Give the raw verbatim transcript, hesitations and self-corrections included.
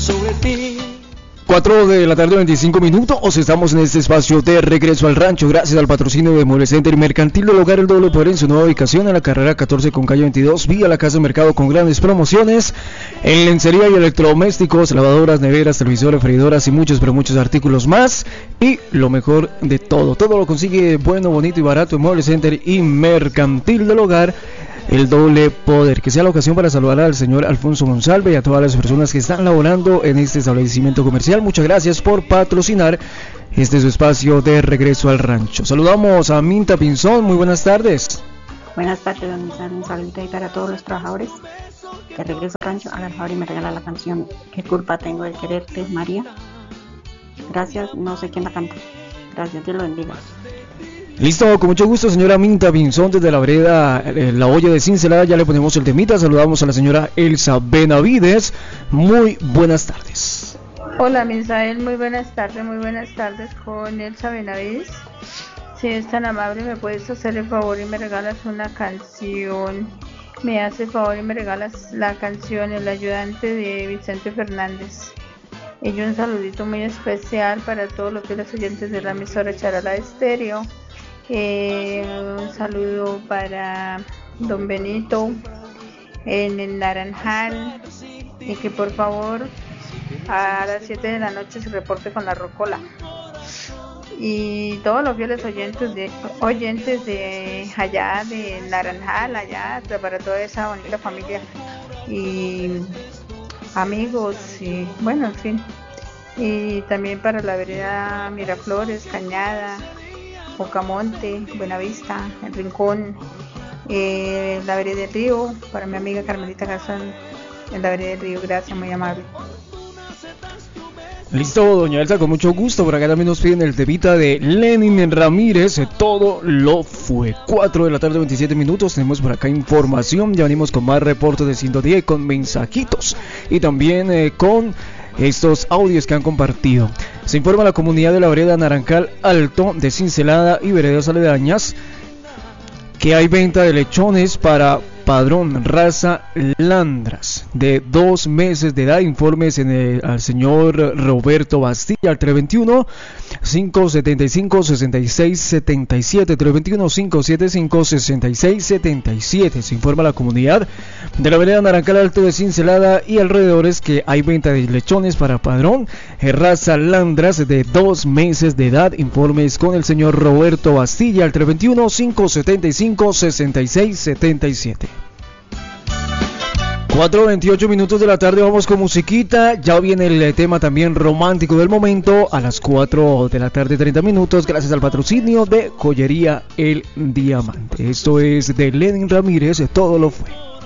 sobre ti. cuatro de la tarde, veinticinco minutos. Estamos en este espacio de regreso al rancho. Gracias al patrocinio de Mueble Center Mercantil del Hogar, el doble poder en su nueva ubicación en la carrera catorce con calle veintidós, vía la casa de mercado con grandes promociones en lencería y electrodomésticos, lavadoras, neveras, televisores, freidoras y muchos, pero muchos artículos más. Y lo mejor de todo, todo lo consigue bueno, bonito y barato en Mueble Center y Mercantil del Hogar, el doble poder. Que sea la ocasión para saludar al señor Alfonso Monsalve y a todas las personas que están laborando en este establecimiento comercial. Muchas gracias por patrocinar este su espacio de regreso al rancho. Saludamos a Minta Pinzón, muy buenas tardes. Buenas tardes, don Misael, un saludo ahí para todos los trabajadores de regreso al rancho. Haga el favor y me regala la canción ¿Qué culpa tengo de quererte, María? Gracias, no sé quién la canta. Gracias, Dios lo bendiga. Listo, con mucho gusto, señora Minta Pinzón, desde la vereda eh, La Olla de Cincelada. Ya le ponemos el temita. Saludamos a la señora Elsa Benavides. Muy buenas tardes. Hola, Misael, muy buenas tardes, muy buenas tardes con Elsa Benavides. Si es tan amable, me puedes hacer el favor y me regalas una canción. Me hace el favor y me regalas la canción El Ayudante de Vicente Fernández. Y un saludito muy especial para todos los fieles oyentes de la emisora Charala Estéreo. Eh, un saludo para don Benito en el Naranjal, y que por favor a las siete de la noche se reporte con la rocola. Y todos los fieles oyentes de oyentes de allá de Naranjal, allá para toda esa bonita familia y amigos, y bueno, en fin. Y también para la vereda Miraflores, Cañada, Bocamonte, Buenavista, El Rincón, eh, la vereda del Río, para mi amiga Carmelita Garzón en la vereda del Río. Gracias, muy amable. Listo, doña Elsa, con mucho gusto. Por acá también nos piden el temita de Lenin Ramírez, Todo lo fue. Cuatro de la tarde, veintisiete minutos. Tenemos por acá información. Ya venimos con más reportes de sintonía y con mensajitos. Y también eh, con estos audios que han compartido. Se informa a la comunidad de la vereda Naranjal Alto de Cincelada y veredas aledañas que hay venta de lechones para padrón raza Landras de dos meses de edad. Informes en el, al señor Roberto Bastilla al tres veintiuno, cinco setenta y cinco, sesenta y seis setenta y siete, tres veintiuno, cinco setenta y cinco, sesenta y seis setenta y siete. Se informa a la comunidad de la vereda Naranjal Alto de Cincelada y alrededores que hay venta de lechones para padrón raza Landras de dos meses de edad. Informes con el señor Roberto Bastilla al tres veintiuno, cinco setenta y cinco, sesenta y seis setenta y siete. cuatro veintiocho minutos de la tarde, vamos con musiquita. Ya viene el tema también romántico del momento a las cuatro de la tarde, treinta minutos, gracias al patrocinio de Joyería El Diamante. Esto es de Lenin Ramírez, Todo lo fue.